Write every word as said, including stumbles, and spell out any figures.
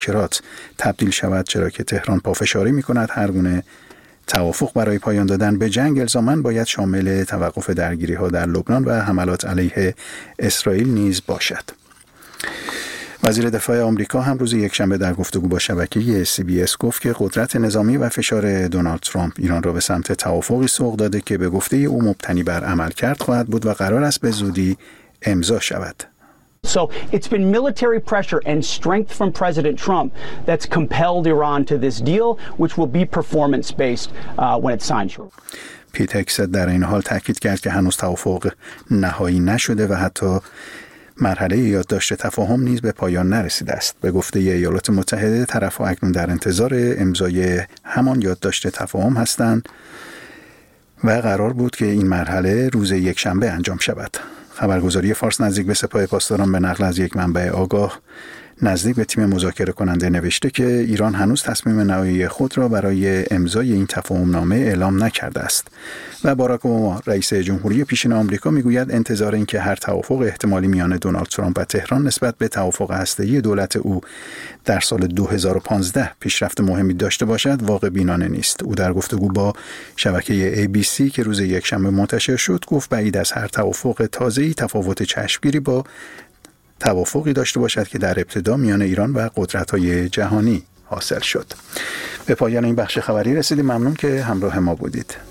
مذاکرات تبدیل شود، چرا که تهران پافشاری می‌کند هر گونه توافق برای پایان دادن به جنگ الزاماً باید شامل توقف درگیری‌ها در لبنان و حملات علیه اسرائیل نیز باشد. وزیر دفاع آمریکا هم روز یکشنبه در گفتگو با شبکه سی بی اس گفت که قدرت نظامی و فشار دونالد ترامپ ایران را به سمت توافقی سوق داده که به گفته او مبتنی بر عملکرد خواهد بود و قرار است به زودی امضا شود. So it's been military pressure and strength from President Trump that's compelled Iran to this deal, which will be performance-based uh, when it's signed. پیت هگست در این حال تاکید کرد که هنوز توافق نهایی نشده و حتی مرحله یادداشت تفاهم نیز به پایان نرسیده است. به گفته ایالات متحده طرف‌ها اکنون در انتظار امضای همان یادداشت تفاهم هستند و قرار بود که این مرحله روز یکشنبه انجام شود. خبرگزاری فارس نزدیک به سپاه پاسداران به نقل از یک منبع آگاه نزدیک به تیم مذاکره کننده نوشته که ایران هنوز تصمیم نهایی خود را برای امضای این تفاهم نامه اعلام نکرده است و باراک اوباما رئیس جمهوری پیشین آمریکا میگوید انتظار این که هر توافق احتمالی میان دونالد ترامپ و تهران نسبت به توافق هسته‌ای دولت او در سال دو هزار و پانزده پیشرفت مهمی داشته باشد واقع بینانه نیست. او در گفتگو با شبکه ای بی سی که روز یکشنبه منتشر شد گفت بعید از هر توافق تازه‌ای تفاوت چشمگیری با توافقی داشته باشد که در ابتدا میان ایران و قدرت‌های جهانی حاصل شد. به پایان این بخش خبری رسیدیم. ممنون که همراه ما بودید.